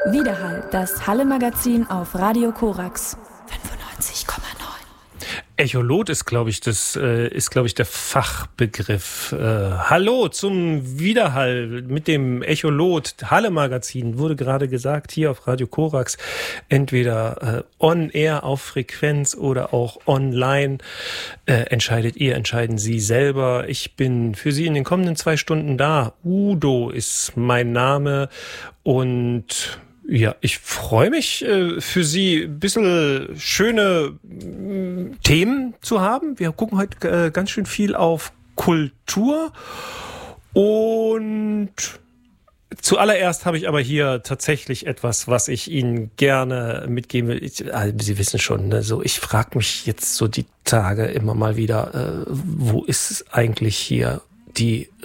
Widerhall, das Halle-Magazin auf Radio Korax 95,9. Echolot ist, glaube ich, der Fachbegriff. Hallo zum Widerhall mit dem Echolot Halle-Magazin, wurde gerade gesagt, hier auf Radio Korax, entweder on-air auf Frequenz oder auch online. Entscheiden Sie selber. Ich bin für Sie in den kommenden 2 Stunden da. Udo ist mein Name und ja, ich freue mich für Sie, ein bisschen schöne Themen zu haben. Wir gucken heute ganz schön viel auf Kultur. Und zuallererst habe ich aber hier tatsächlich etwas, was ich Ihnen gerne mitgeben will. Sie wissen schon, ne, so ich frage mich jetzt so die Tage immer mal wieder, wo ist eigentlich hier die